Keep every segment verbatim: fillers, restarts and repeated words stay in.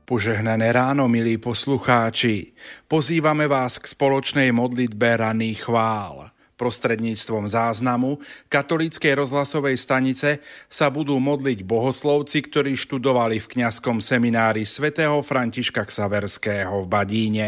Požehnané ráno, milí poslucháči. Pozývame vás k spoločnej modlitbe ranných chvál. Prostredníctvom záznamu katolíckej rozhlasovej stanice sa budú modliť bohoslovci, ktorí študovali v kňazskom seminári svätého Františka Xaverského v Badíne.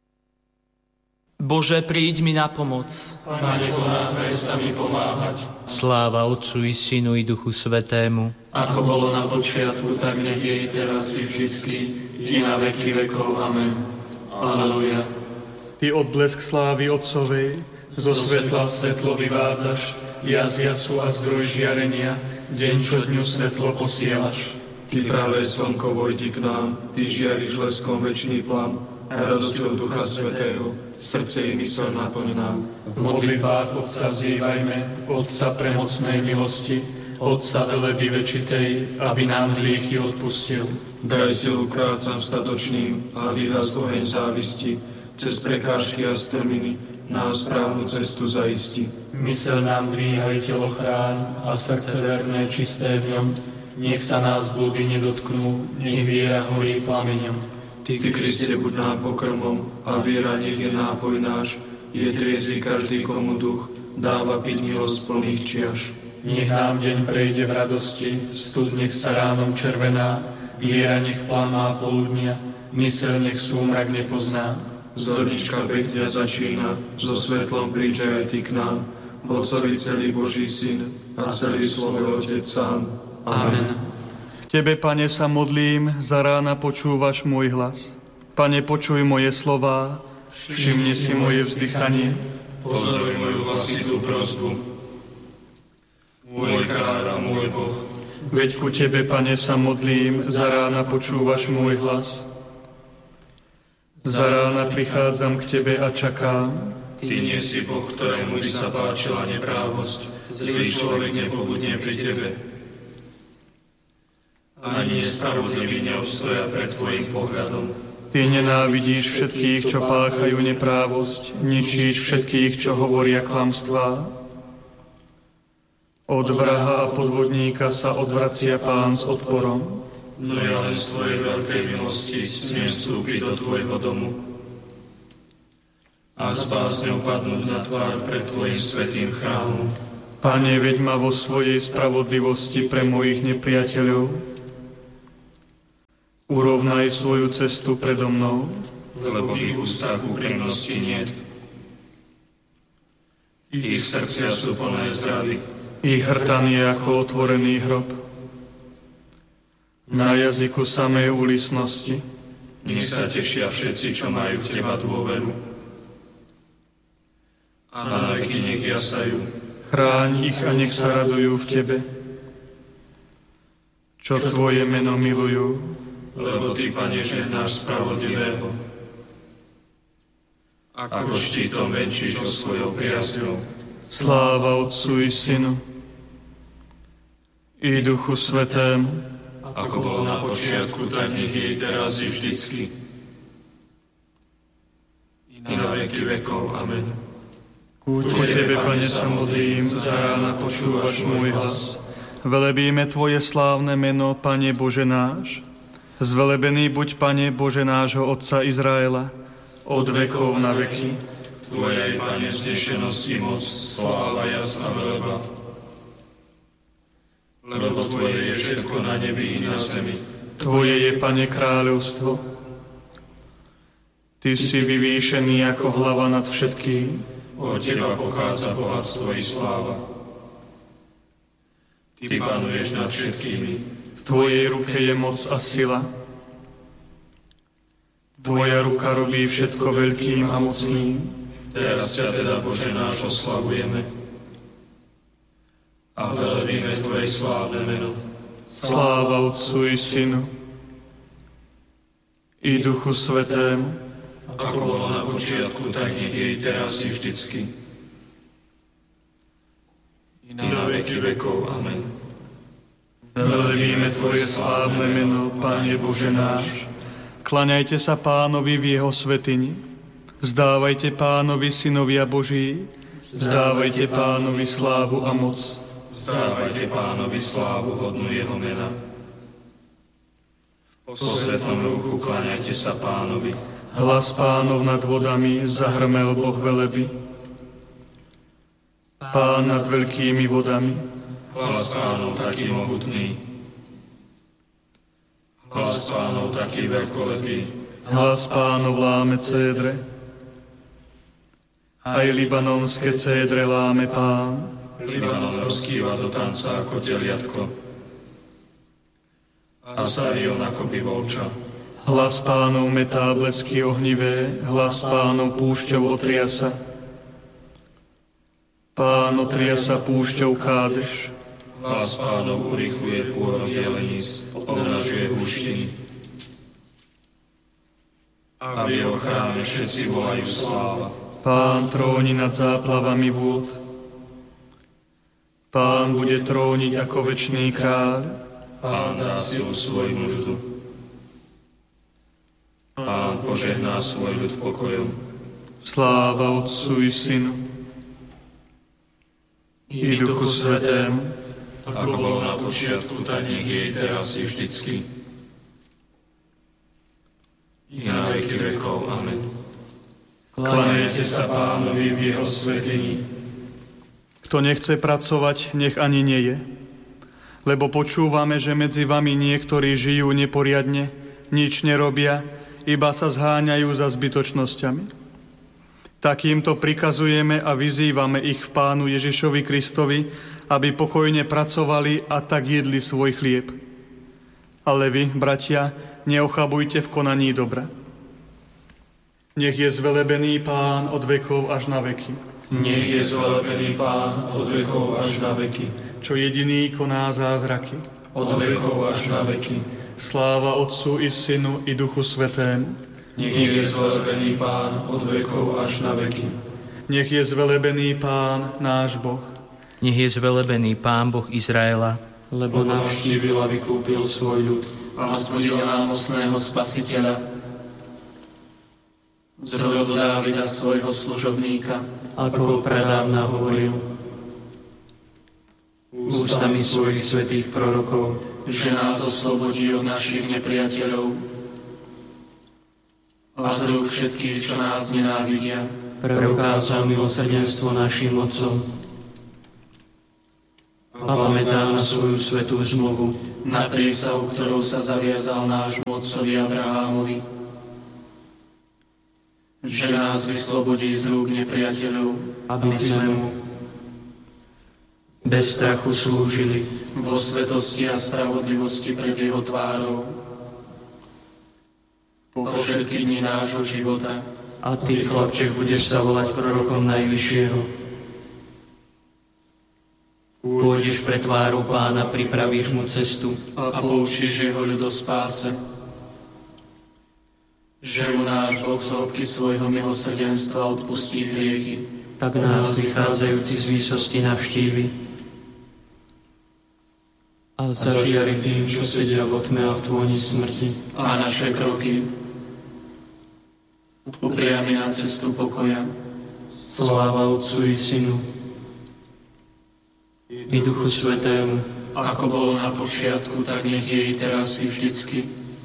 Bože, príď mi na pomoc. Pane, ponáhľaj sa mi pomáhať. Sláva Otcu i Synu i Duchu Svätému. Ako bolo na počiatku, tak nech je i teraz i vždycky, i na veky vekov. Amen. Aleluja. Ty odblesk slávy Otcovej, zo svetla svetlo vyvádzaš, jas jasu a zdroj žiarenia, deň čo dňu svetlo posielaš. Ty práve slnko vojdi k nám, ty žiariš leskom večný plam, radosťou Ducha Svätého, srdce i mysel naplň nám. V modlitbách Otca vzývajme, Otca premocnej milosti, Otca veleby večitej, aby nám hriechy odpustil. Daj silu krácam statočným a vyhas oheň závisti, cez prekážky a strminy nás správnu cestu zaisti. Mysel nám dvíhaj, telo chráň a srdce verné, čisté v ňom, nech sa nás blúdy nedotknú, nech viera horí plameňom. Ty, Kriste, buď nám pokrmom a viera nech je nápoj náš, je triezvy každý, komu duch dáva piť milosť plných čiaš. Nech nám deň prejde v radosti, stud nech sa ránom červená, viera nech plamá poludnia, mysel nech súmrak nepozná. Zornička pekňa začína, so svetlom príď aj ty k nám, v Otcovi celý Boží Syn a celý svoj Otec sám. Amen. K Tebe, Pane, sa modlím, za rána počúvaš môj hlas. Pane, počuj moje slová, všimni si moje vzdychanie. Pozoruj moju hlasitú prosbu. Môj kráľ a môj Boh. Veď ku Tebe, Pane, sa modlím, za rána počúvaš môj hlas. Za rána prichádzam k Tebe a čakám. Ty nie si Boh, ktorému by sa páčila neprávosť. Zlý človek nepobudne pri Tebe. Ani nespravodliví neobstoja pred Tvojim pohľadom. Ty nenávidíš všetkých, čo páchajú neprávosť, ničíš všetkých, čo hovoria klamstvá. Od vraha a podvodníka sa odvracia Pán s odporom. No ja len z Tvojej veľkej milosti smiem vstúpiť do Tvojho domu a s bázňou padnúť na tvár pred Tvojim svätým chrámom. Pane, veď ma vo svojej spravodlivosti pre mojich nepriateľov. Urovnaj svoju cestu predo mnou, lebo v ich ústach úprimnosti niet. Ich srdcia sú plné zrady. Ich hrtan je ako otvorený hrob. Na jazyku samej úlisnosti. Nech sa tešia všetci, čo majú v Teba dôveru. A na veky nech jasajú. Chráň ich a nech sa radujú v Tebe, čo Tvoje meno milujú. Lebo Ty, Pane, žehnáš spravodlivého. Ako štítom venčíš ho svojou priazňou. Sláva Otcu i Synu i Duchu Svätému. Ako bolo na počiatku, tak nech je teraz i vždycky. I na veky vekov. Amen. Ku Tebe, Pane, sa modlím, za rána počúvaš môj hlas. Velebíme Tvoje slávne meno, Pane Bože náš. Zvelebený buď, Pane Bože nášho Otca Izraela, od vekov na veky. Tvoja je, Pane, vznešenosť i moc, sláva, jas a veleba. Lebo Tvoje je všetko na nebi i na zemi. Tvoje je, Pane, kráľovstvo. Ty si vyvýšený ako hlava nad všetkým. Od Teba pochádza bohatstvo i sláva. Ty panuješ nad všetkými. V Tvojej ruke je moc a sila. Tvoja ruka robí všetko veľkým a mocným. Teraz ťa teda, Bože náš, oslavujeme a velebíme Tvoje slávne meno. Sláva Otcu i Synu i Duchu Svätému. Ako bolo na počiatku, tak nech je i teraz i vždycky. I na veky vekov. Amen. Velebíme Tvoje slávne meno, Pane Bože náš. Klaňajte sa Pánovi v jeho svätyni. Vzdávajte Pánovi, synovia Boží. Vzdávajte Pánovi slávu a moc. Vzdávajte Pánovi slávu hodnú jeho mena. V Po svetom ruchu kláňajte sa Pánovi. Hlas Pánov nad vodami, zahrmel Boh veleby. Pán nad veľkými vodami. Hlas Pánov taký mohutný. Hlas Pánov taký veľkolepý. Hlas Pánov láme cédre. Aj libanonské cédre láme Pán. Libanon rozkýva do tanca ako teliatko. A Sarion ako by volča. Hlas Pánov metá blesky ohnivé, hlas Pánov púšťou otriasa. Pán otriasa púšťou Kádeš. Hlas Pánov urychluje pôrod jeleníc, obnažuje húštiny. A v jeho chráme všetci volajú sláva. Pán tróni nad záplavami vôd. Pán bude tróniť ako večný kráľ. Pán dá silu svojmu ľudu. Pán požehná svoj ľud pokojom. Sláva Otcu i Synu i Duchu Svätému, ako bolo na počiatku, tak nech je i teraz i vždycky. I na veky vekov. Amen. Kláňajte sa Pánovi v jeho svätyni. Kto nechce pracovať, nech ani nie je. Lebo počúvame, že medzi vami niektorí žijú neporiadne, nič nerobia, iba sa zháňajú za zbytočnosťami. Takýmto prikazujeme a vyzývame ich v Pánu Ježišovi Kristovi, aby pokojne pracovali a tak jedli svoj chlieb. Ale vy, bratia, neochabujte v konaní dobra. Nech je zvelebený Pán od vekov až na veky. Nech je zvelebený Pán od vekov až na veky. Čo jediný koná zázraky. Od vekov až na veky. Sláva Otcu i Synu i Duchu Svätému. Nech je zvelebený Pán od vekov až na veky. Nech je zvelebený Pán, náš Boh. Nech je zvelebený Pán Boh Izraela, lebo navštívil a vykúpil svoj ľud a vzbudil nám mocného Spasiteľa. Zrodil Dávida svojho služobníka, ako pradávna hovoril ústami svojich svätých prorokov, že nás oslobodí od našich nepriateľov a z rúk všetkých, čo nás nenávidia. preukázal milosrdenstvo našim otcom a pamätá na svoju svätú zmluvu, na prísahu, ktorou sa zaviazal nášmu otcovi Abrahámovi, že nás vyslobodí z rúk nepriateľov, aby sme mu bez strachu slúžili vo svetosti a spravodlivosti pred jeho tvárou po všetky dni nášho života. A ty, chlapček, budeš sa volať prorokom Najvyššieho. Pôjdeš pre tvárou Pána, pripravíš mu cestu a poučíš jeho ľud o spáse, že mu náš Boh z hĺbky svojho milosrdenstva odpustí hriechy. Tak nás vychádzajúci z výsosti navštívi a zažiari tým, čo sedia v tme a v tvoni smrti. A naše kroky upriami na cestu pokoja. Sláva Otcu i Synu i Duchu Svätému, ako bolo na počiatku, tak nech je i teraz i vždycky.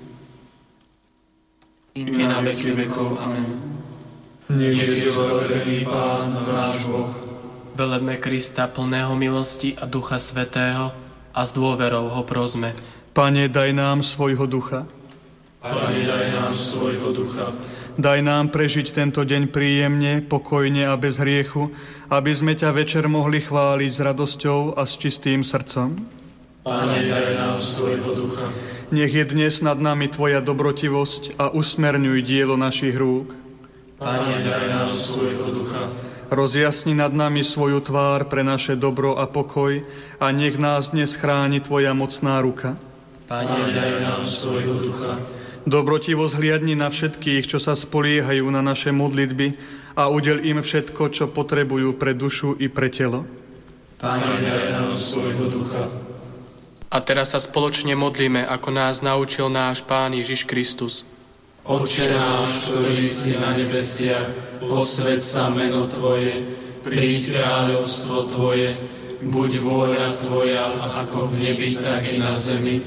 I na veky vekov. Amen. Nech je zvelebený Pán, náš Boh. Velebme Krista, plného milosti a Ducha Svätého, a s dôverou ho prosme. Pane, daj nám svojho ducha. Pane, daj nám svojho ducha. Daj nám prežiť tento deň príjemne, pokojne a bez hriechu, aby sme ťa večer mohli chváliť s radosťou a s čistým srdcom. Pane, daj nám svojho ducha. Nech je dnes nad nami tvoja dobrotivosť a usmerňuj dielo našich rúk. Pane, daj nám svojho ducha. Rozjasni nad nami svoju tvár pre naše dobro a pokoj a nech nás dnes chráni tvoja mocná ruka. Pane, daj nám svojho ducha. Dobrotivo zhliadni na všetkých, čo sa spoliehajú na naše modlitby a udel im všetko, čo potrebujú pre dušu i pre telo. Pane, daj nám svojho ducha. A teraz sa spoločne modlíme, ako nás naučil náš Pán Ježiš Kristus. Otče náš, ktorý si na nebesiach, posväť sa meno Tvoje, príď kráľovstvo Tvoje, buď vôľa Tvoja, ako v nebi, tak i na zemi.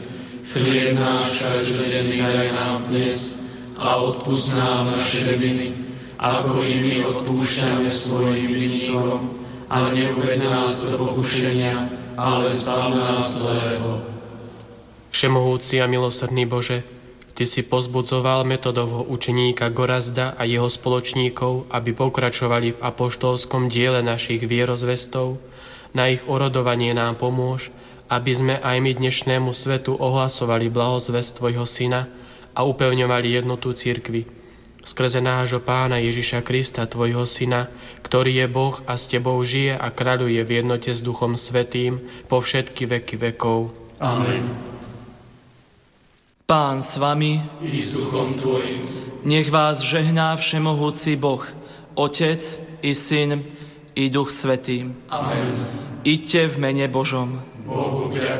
Chlieb náš každodenný daj nám dnes a odpusť nám naše viny, ako i my odpúšťame svojim vinníkom. A neuved nás do pokušenia, ale zbav nás zlého. Všemohúci a milosrdný Bože, Ty si pozbudzoval Metodovho učeníka Gorazda a jeho spoločníkov, aby pokračovali v apoštolskom diele našich vierozvestov. Na ich orodovanie nám pomôž, aby sme aj my dnešnému svetu ohlasovali blahozvesť Tvojho Syna a upevňovali jednotu cirkvi. Skrze nášho Pána Ježiša Krista, Tvojho Syna, ktorý je Boh a s Tebou žije a kráľuje v jednote s Duchom Svätým po všetky veky vekov. Amen. Pán s vami, I s duchom tvojim. Nech vás žehná všemohúci Boh, Otec i Syn i Duch Svätý. Amen. Iďte v mene Božom. Bohu vďaka.